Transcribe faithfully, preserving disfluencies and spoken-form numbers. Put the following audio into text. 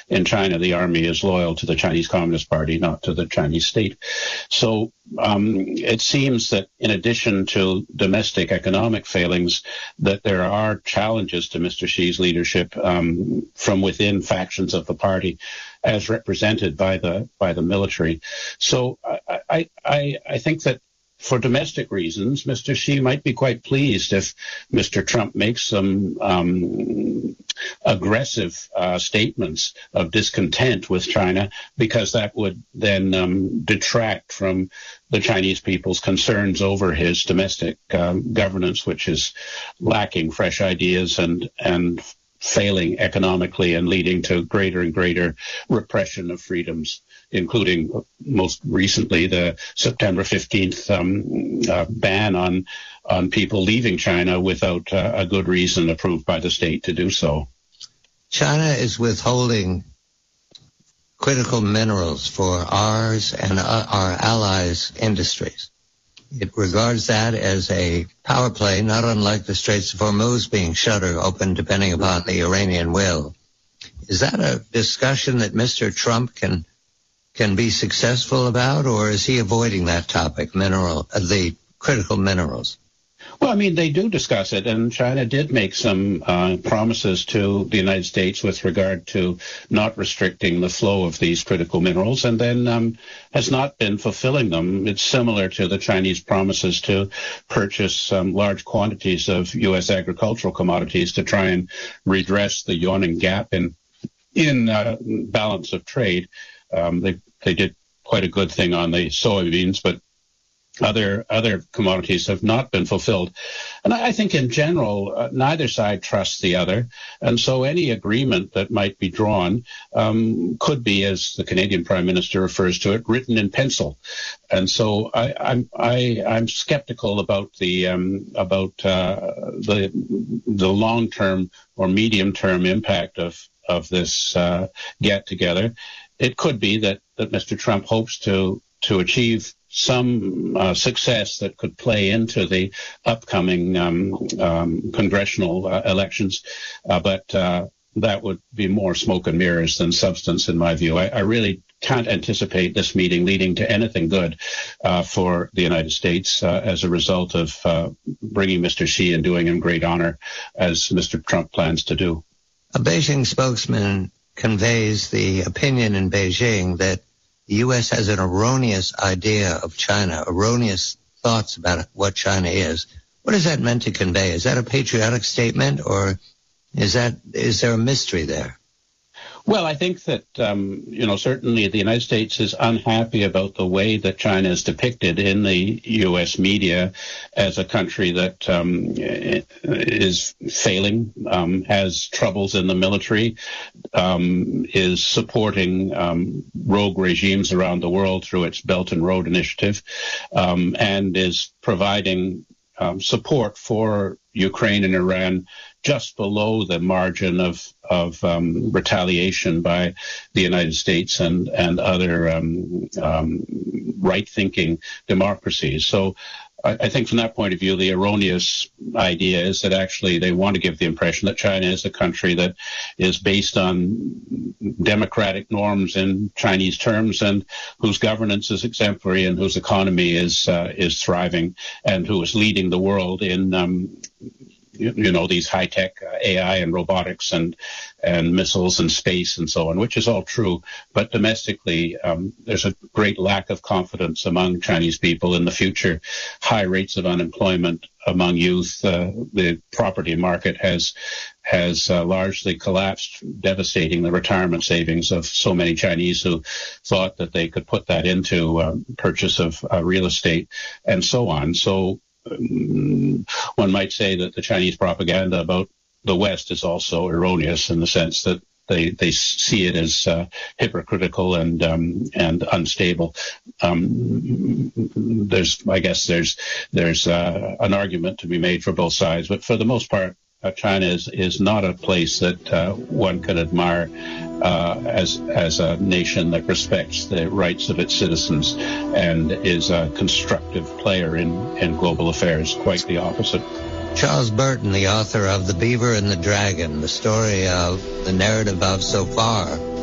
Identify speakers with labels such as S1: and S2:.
S1: in China, the army is loyal to the Chinese Communist Party, not to the Chinese state. So um, it seems that in addition to domestic economic failings, that there are challenges to Mister Xi's leadership um, from within factions of the party, as represented by the by the military. So I I, I, I think that for domestic reasons, Mister Xi might be quite pleased if Mister Trump makes some um, aggressive uh, statements of discontent with China, because that would then um, detract from the Chinese people's concerns over his domestic um, governance, which is lacking fresh ideas and and failing economically and leading to greater and greater repression of freedoms, including most recently the September fifteenth um, uh, ban on on people leaving China without uh, a good reason approved by the state to do so.
S2: China is withholding critical minerals for ours and uh, our allies' industries. It regards that as a power play, not unlike the Straits of Hormuz being shut or open depending upon the Iranian will. Is that a discussion that Mister Trump can can be successful about, or is he avoiding that topic, mineral, uh, the critical minerals?
S1: Well, I mean, they do discuss it, and China did make some uh, promises to the United States with regard to not restricting the flow of these critical minerals, and then um, has not been fulfilling them. It's similar to the Chinese promises to purchase um, large quantities of U S agricultural commodities to try and redress the yawning gap in in uh, balance of trade. Um, they they did quite a good thing on the soybeans, but Other other commodities have not been fulfilled. And I think in general, uh, neither side trusts the other. And so any agreement that might be drawn um, could be, as the Canadian Prime Minister refers to it, written in pencil. And so I, I'm I, I'm skeptical about the um, about uh, the the long-term or medium-term impact of of this uh, get-together. It could be that that Mister Trump hopes to to achieve some uh, success that could play into the upcoming um, um, congressional uh, elections, uh, but uh, that would be more smoke and mirrors than substance, in my view. I, I really can't anticipate this meeting leading to anything good uh, for the United States uh, as a result of uh, bringing Mister Xi and doing him great honor, as Mister Trump plans to do.
S2: A Beijing spokesman conveys the opinion in Beijing that the U S has an erroneous idea of China, erroneous thoughts about what China is. What is that meant to convey? Is that a patriotic statement, or is that is there a mystery there?
S1: Well, I think that, um, you know, certainly the United States is unhappy about the way that China is depicted in the U S media as a country that um, is failing, um, has troubles in the military, um, is supporting um, rogue regimes around the world through its Belt and Road Initiative, um, and is providing um, support for Ukraine and Iran just below the margin of of um, retaliation by the United States and and other um, um, right-thinking democracies. So I, I think from that point of view, the erroneous idea is that actually they want to give the impression that China is a country that is based on democratic norms in Chinese terms, and whose governance is exemplary, and whose economy is uh, is thriving, and who is leading the world in um, you know, these high-tech uh, A I and robotics and and missiles and space and so on, which is all true. But domestically, um, there's a great lack of confidence among Chinese people in the future. High rates of unemployment among youth. Uh, the property market has has uh, largely collapsed, devastating the retirement savings of so many Chinese who thought that they could put that into um, purchase of uh, real estate and so on. So Um, one might say that the Chinese propaganda about the West is also erroneous in the sense that they they see it as uh, hypocritical and um, and unstable. Um, there's, I guess, there's there's uh, an argument to be made for both sides, but for the most part, uh, China is is not a place that uh, one can admire uh, as as a nation that respects the rights of its citizens and is a constructive player in in global affairs. Quite the opposite.
S2: Charles Burton, the author of The Beaver and the Dragon, the story of the narrative of so far